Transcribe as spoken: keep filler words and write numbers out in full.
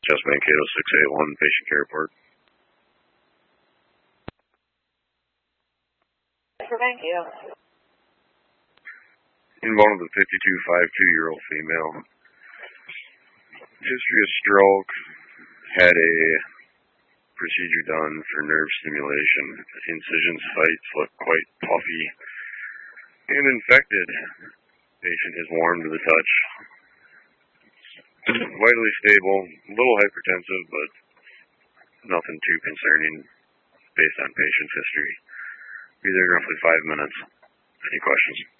Chest Mankato six eight one, patient care report. Thank you. Involved with a fifty-two fifty-two-year-old female. History of stroke. Had a procedure done for nerve stimulation. Incision sites look quite puffy and infected. Patient is warm to the touch. Vitally stable, a little hypertensive, but nothing too concerning based on patient's history. Be there in roughly five minutes. Any questions?